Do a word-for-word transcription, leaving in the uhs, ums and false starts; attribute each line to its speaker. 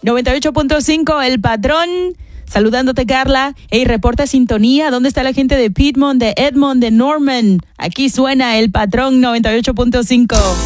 Speaker 1: noventa y ocho punto cinco, El Patrón. Saludándote, Carla. Ey, reporta sintonía. ¿Dónde está la gente de Piedmont, de Edmond, de Norman? Aquí suena El Patrón noventa y ocho punto cinco.